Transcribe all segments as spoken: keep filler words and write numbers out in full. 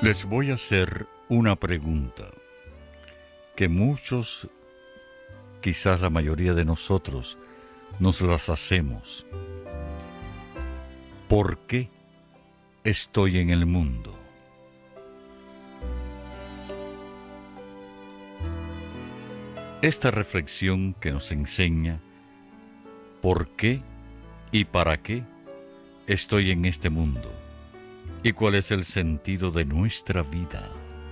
Les voy a hacer una pregunta que muchos, quizás la mayoría de nosotros, nos las hacemos. ¿Por qué estoy en el mundo? Esta reflexión que nos enseña por qué y para qué estoy en este mundo y cuál es el sentido de nuestra vida.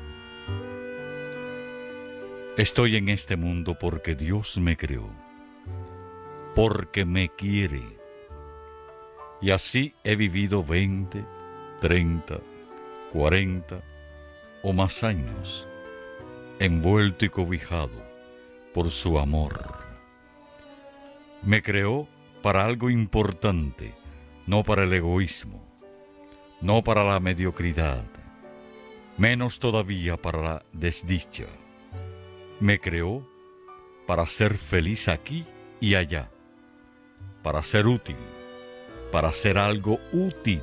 Estoy en este mundo porque Dios me creó, porque me quiere. Y así he vivido veinte, treinta, cuarenta o más años, envuelto y cobijado por su amor. Me creó para algo importante, no para el egoísmo, no para la mediocridad, menos todavía para la desdicha. Me creó para ser feliz aquí y allá, para ser útil, para hacer algo útil.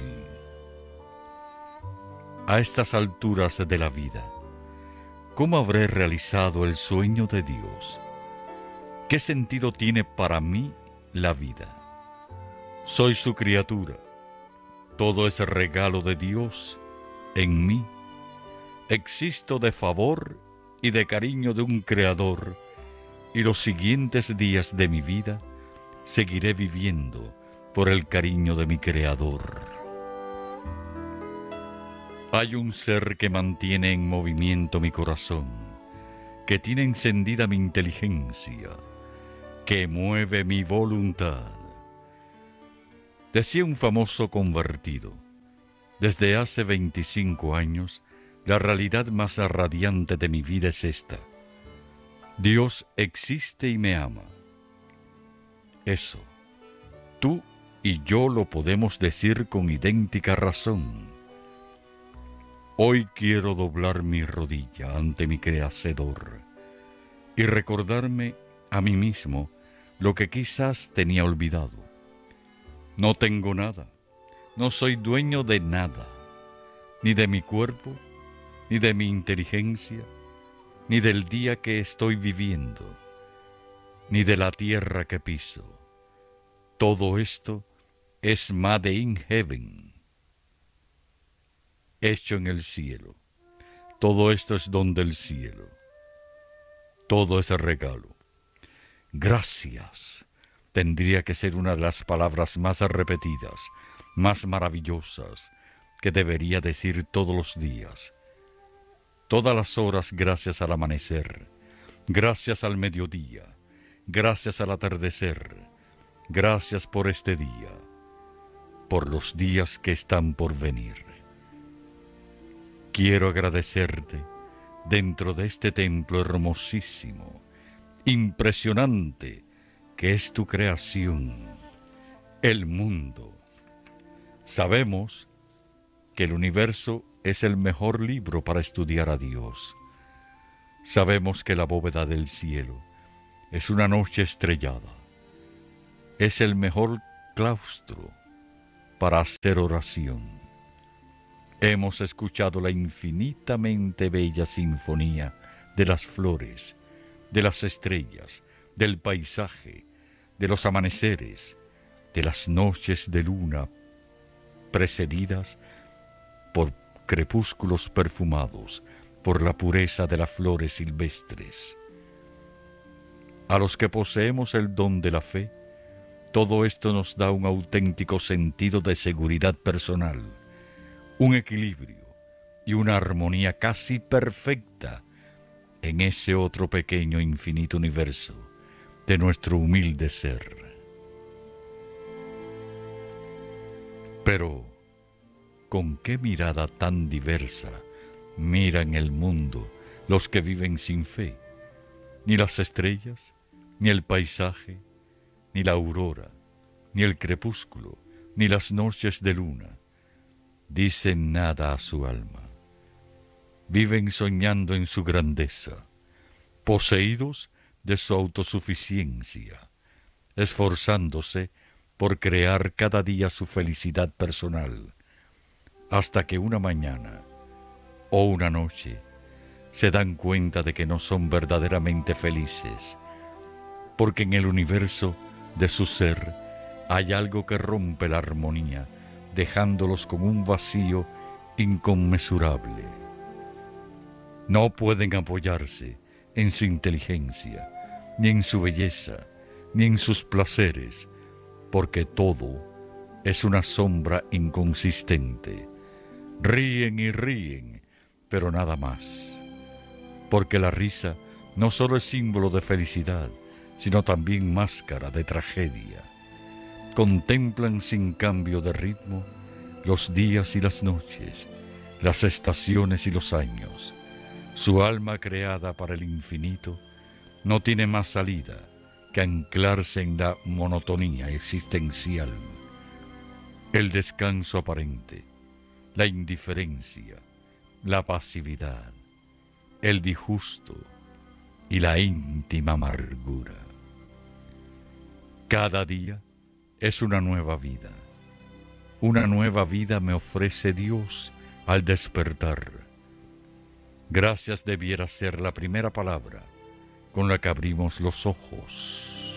A estas alturas de la vida, ¿cómo habré realizado el sueño de Dios? ¿Qué sentido tiene para mí la vida? Soy su criatura. Todo es regalo de Dios en mí. Existo de favor y de cariño de un creador, y los siguientes días de mi vida seguiré viviendo por el cariño de mi creador. Hay un ser que mantiene en movimiento mi corazón, que tiene encendida mi inteligencia, que mueve mi voluntad. Decía un famoso convertido: desde hace veinticinco años, la realidad más radiante de mi vida es esta: Dios existe y me ama. Eso, tú y yo lo podemos decir con idéntica razón. Hoy quiero doblar mi rodilla ante mi Creador y recordarme a mí mismo lo que quizás tenía olvidado. No tengo nada, no soy dueño de nada, ni de mi cuerpo, ni de mi inteligencia, ni del día que estoy viviendo, ni de la tierra que piso. Todo esto es made in heaven, hecho en el cielo. Todo esto es don del cielo. Todo es regalo. Gracias tendría que ser una de las palabras más repetidas, más maravillosas, que debería decir todos los días. Todas las horas gracias al amanecer, gracias al mediodía, gracias al atardecer, gracias por este día, por los días que están por venir. Quiero agradecerte dentro de este templo hermosísimo, impresionante, que es tu creación, el mundo. Sabemos que el universo es el mejor libro para estudiar a Dios. Sabemos que la bóveda del cielo es una noche estrellada. Es el mejor claustro para hacer oración. Hemos escuchado la infinitamente bella sinfonía de las flores, de las estrellas, del paisaje, de los amaneceres, de las noches de luna precedidas por crepúsculos perfumados por la pureza de las flores silvestres. A los que poseemos el don de la fe, todo esto nos da un auténtico sentido de seguridad personal, un equilibrio y una armonía casi perfecta en ese otro pequeño infinito universo de nuestro humilde ser. Pero, ¿con qué mirada tan diversa miran el mundo los que viven sin fe? Ni las estrellas, ni el paisaje, ni la aurora, ni el crepúsculo, ni las noches de luna dicen nada a su alma. Viven soñando en su grandeza, poseídos de su autosuficiencia, esforzándose por crear cada día su felicidad personal, hasta que una mañana o una noche, se dan cuenta de que no son verdaderamente felices, porque en el universo de su ser hay algo que rompe la armonía, dejándolos con un vacío inconmensurable. No pueden apoyarse en su inteligencia, ni en su belleza, ni en sus placeres, porque todo es una sombra inconsistente. Ríen y ríen, pero nada más. Porque la risa no solo es símbolo de felicidad, sino también máscara de tragedia. Contemplan sin cambio de ritmo los días y las noches, las estaciones y los años. Su alma creada para el infinito no tiene más salida que anclarse en la monotonía existencial. El descanso aparente, la indiferencia, la pasividad, el disgusto y la íntima amargura. Cada día es una nueva vida. Una nueva vida me ofrece Dios al despertar. Gracias debiera ser la primera palabra con la que abrimos los ojos.